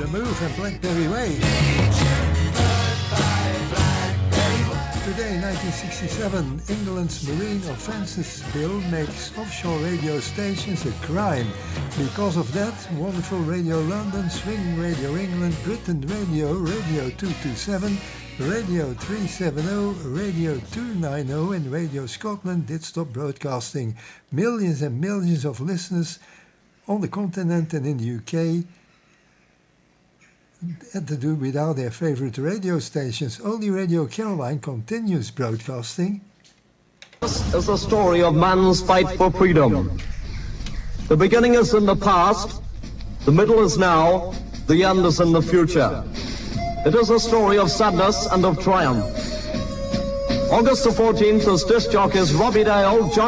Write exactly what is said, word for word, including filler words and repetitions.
Move and Blackberry Way. Today, nineteen sixty-seven, England's Marine Offences Bill makes offshore radio stations a crime. Because of that, wonderful Radio London, Swing Radio England, Britain Radio, Radio two twenty-seven, Radio three seventy, Radio two ninety and Radio Scotland did stop broadcasting. Millions and millions of listeners on the continent and in the U K had to do without their favorite radio stations. Only Radio Caroline continues broadcasting. This is the story of man's fight for freedom. The beginning is in the past, the middle is now, the end is in the future. It is a story of sadness and of triumph. August the fourteenth, as disc jockeys Robbie Dale, John